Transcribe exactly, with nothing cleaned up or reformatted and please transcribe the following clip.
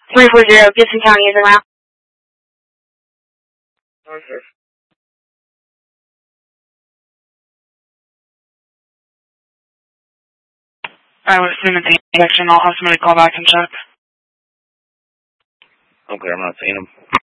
three four zero, Gibson County is around. I would assume it's the injection. I'll have somebody call back and check. Okay, I'm not seeing him.